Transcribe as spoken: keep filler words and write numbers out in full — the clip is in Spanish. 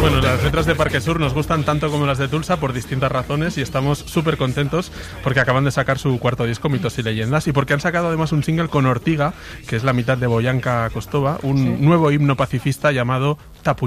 Bueno, las letras de Parque Sur nos gustan tanto como las de Tulsa por distintas razones y estamos súper contentos porque acaban de sacar su cuarto disco, Mitos y Leyendas, y porque han sacado además un single con Ortiga, que es la mitad de Boyanka Kostova, un sí. nuevo himno pacifista llamado Tapu.